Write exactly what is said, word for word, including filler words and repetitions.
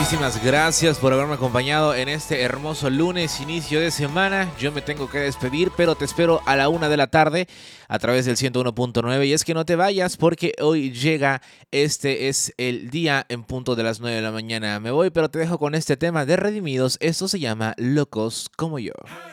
Muchísimas gracias por haberme acompañado en este hermoso lunes, inicio de semana. Yo me tengo que despedir, pero te espero a la una de la tarde a través del ciento uno punto nueve. Y es que no te vayas porque hoy llega, este es el día en punto de las nueve de la mañana. Me voy, pero te dejo con este tema de Redimidos. Esto se llama Locos como yo.